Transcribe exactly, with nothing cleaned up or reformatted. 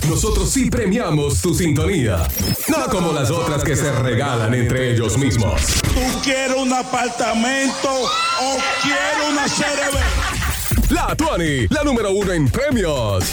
nosotros sí premiamos tu sintonía. No como las otras que se regalan entre ellos mismos. ¿Tú quieres un apartamento o quieres una C R B? La Tuani, la número uno en premios.